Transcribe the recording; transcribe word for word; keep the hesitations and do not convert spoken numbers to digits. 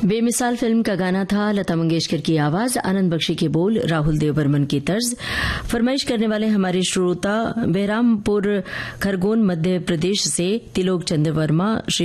बेमिसाल फिल्म का गाना था। लता मंगेशकर की आवाज, आनंद बख्शी के बोल, राहुल देव बर्मन की तर्ज। फरमाइश करने वाले हमारे श्रोता बहरामपुर खरगोन मध्य प्रदेश से तिलोक चंद्र वर्मा, श्री